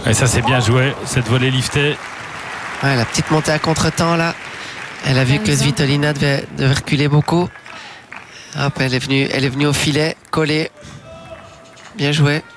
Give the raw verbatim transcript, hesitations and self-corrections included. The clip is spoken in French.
Et ça, c'est bien joué, cette volée liftée. Ouais, la petite montée à contre-temps, là. Elle a vu que Svitolina devait, devait reculer beaucoup. Hop, elle est venue, elle est venue au filet, collée. Bien joué.